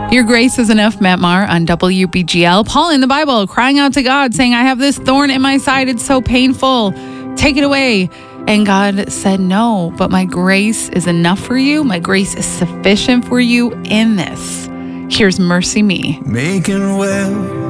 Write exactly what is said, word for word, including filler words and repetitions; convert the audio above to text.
Your grace is enough, Matt Maher on W B G L. Paul in the Bible crying out to God, saying, I have this thorn in my side. It's so painful. Take it away. And God said, no, but my grace is enough for you. My grace is sufficient for you in this. Here's Mercy Me. Making well